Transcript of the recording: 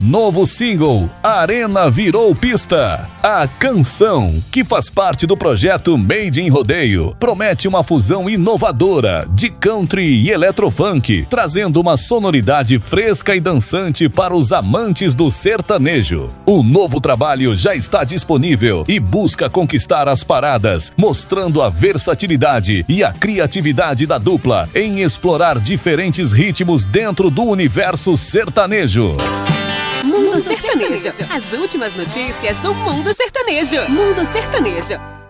Novo single, Arena Virou Pista. A canção, que faz parte do projeto Made in Rodeio, promete uma fusão inovadora de country e eletrofunk, trazendo uma sonoridade fresca e dançante para os amantes do sertanejo. O novo trabalho já está disponível e busca conquistar as paradas, mostrando a versatilidade e a criatividade da dupla em explorar diferentes ritmos dentro do universo sertanejo. Mundo Sertanejo. As últimas notícias do Mundo Sertanejo. Mundo Sertanejo.